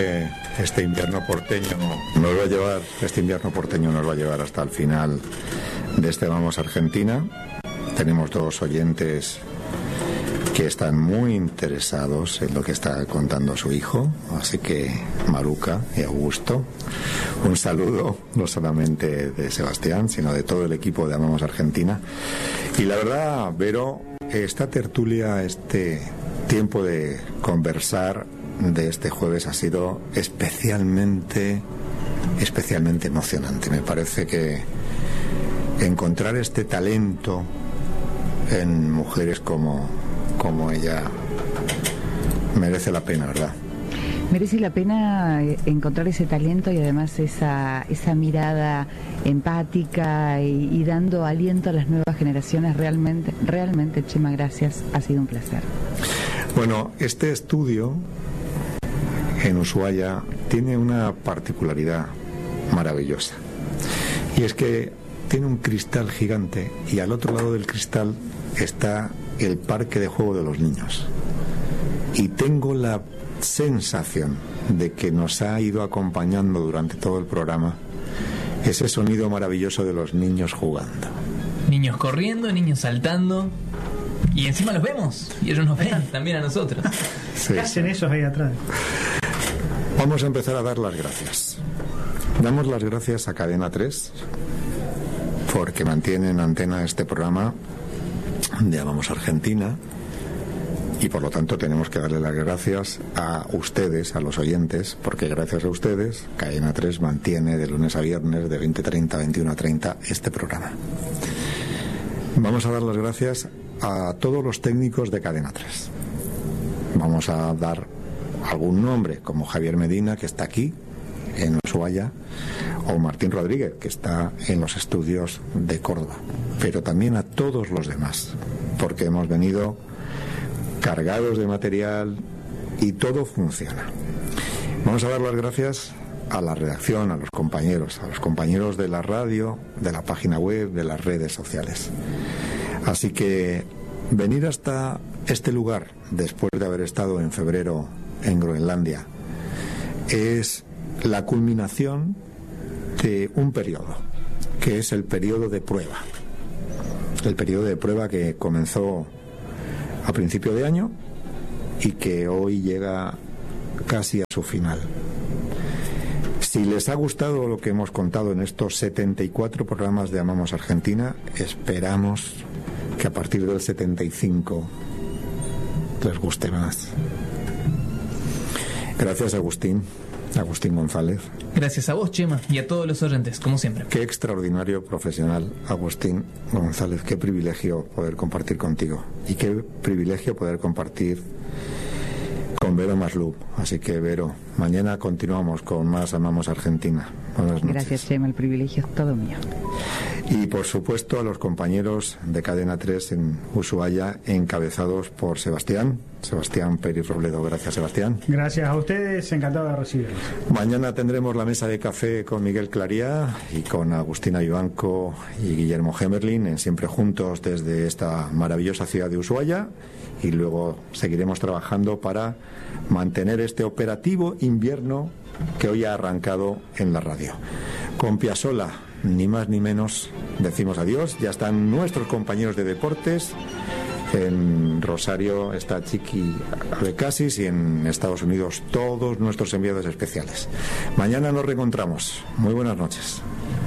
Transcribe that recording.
Este invierno porteño nos va a llevar hasta el final de este Vamos Argentina. Tenemos dos oyentes que están muy interesados en lo que está contando su hijo, así que Maruca y Augusto, un saludo no solamente de Sebastián, sino de todo el equipo de Amamos Argentina. Y la verdad, Vero, esta tertulia, este tiempo de conversar de este jueves ha sido especialmente emocionante. Me parece que encontrar este talento en mujeres como ella merece la pena, ¿verdad? Merece la pena encontrar ese talento y además esa mirada empática y dando aliento a las nuevas generaciones. Realmente, Chema, gracias. Ha sido un placer. Bueno, este estudio en Ushuaia tiene una particularidad maravillosa, y es que tiene un cristal gigante y al otro lado del cristal está el parque de juego de los niños, y tengo la sensación de que nos ha ido acompañando durante todo el programa ese sonido maravilloso de los niños jugando, niños corriendo, niños saltando, y encima los vemos y ellos nos ven también a nosotros. Sí, ¿qué hacen esos ahí atrás? Vamos a empezar a dar las gracias. Damos las gracias a Cadena 3 porque mantiene en antena este programa de Amamos Argentina, y por lo tanto tenemos que darle las gracias a ustedes, a los oyentes, porque gracias a ustedes Cadena 3 mantiene de lunes a viernes de 20:30 a 21:30 este programa. Vamos a dar las gracias a todos los técnicos de Cadena 3. Vamos a dar algún nombre, como Javier Medina, que está aquí en Ushuaia, o Martín Rodríguez, que está en los estudios de Córdoba, pero también a todos los demás, porque hemos venido cargados de material y todo funciona. Vamos a dar las gracias a la redacción, a los compañeros de la radio, de la página web, de las redes sociales. Así que venir hasta este lugar después de haber estado en febrero en Groenlandia es la culminación de un periodo, que es el periodo de prueba. El periodo de prueba que comenzó a principio de año y que hoy llega casi a su final. Si les ha gustado lo que hemos contado en estos 74 programas de Amamos Argentina, esperamos que a partir del 75 les guste más. Gracias, Agustín González. Gracias a vos, Chema, y a todos los oyentes, como siempre. Qué extraordinario profesional, Agustín González. Qué privilegio poder compartir contigo, y qué privilegio poder compartir con Vero Maslub. Así que, Vero, mañana continuamos con más Amamos Argentina. Buenas noches. Gracias, Chema, el privilegio es todo mío. Y por supuesto a los compañeros de Cadena 3 en Ushuaia, encabezados por Sebastián Pérez Robledo. Gracias, Sebastián. Gracias a ustedes, encantado de recibirlos. Mañana tendremos la mesa de café con Miguel Claría y con Agustina Vivanco y Guillermo Gemerlin, en Siempre Juntos desde esta maravillosa ciudad de Ushuaia, y luego seguiremos trabajando para mantener este operativo invierno que hoy ha arrancado en la radio. Con Piazzolla, ni más ni menos, decimos adiós. Ya están nuestros compañeros de deportes. En Rosario está Chiqui Abecasis, y en Estados Unidos todos nuestros enviados especiales. Mañana nos reencontramos. Muy buenas noches.